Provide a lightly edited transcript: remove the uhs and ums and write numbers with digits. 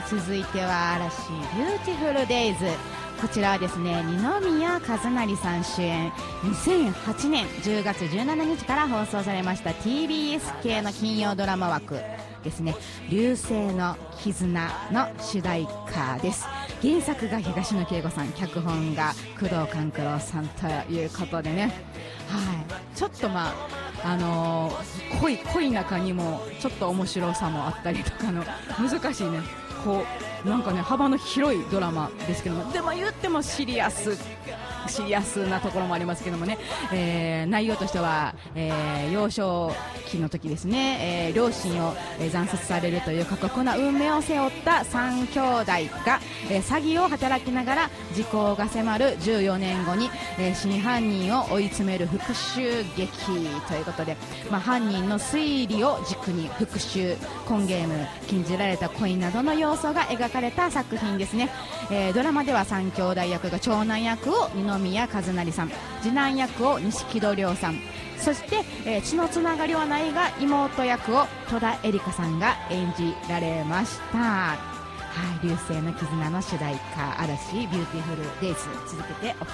続いては嵐ビューティフルデイズ。こちらはですね、二宮和也さん主演、2008年10月17日から放送されました TBS 系の金曜ドラマ枠ですね、流星の絆の主題歌です。原作が東野圭吾さん、脚本が工藤官九郎さんということでね、はい、ちょっと濃い中にもちょっと面白さもあったりとかの難しいね、こうなんかね、幅の広いドラマですけども、でも言ってもシリアスなところもありますけどもね、内容としては、幼少期の時ですね、両親を、惨殺されるという過酷な運命を背負った3兄弟が、詐欺を働きながら時効が迫る14年後に、真犯人を追い詰める復讐劇ということで、犯人の推理を軸に復讐、コンゲーム、禁じられた恋などの要素が描かれた作品ですね。ドラマでは3兄弟役が長男役を二宮和也さん、次男役を錦戸亮さん、そして、血のつながりはないが妹役を戸田恵梨香さんが演じられました。はい、流星の絆の主題歌、嵐ビューティフルデイズ、続けてお聴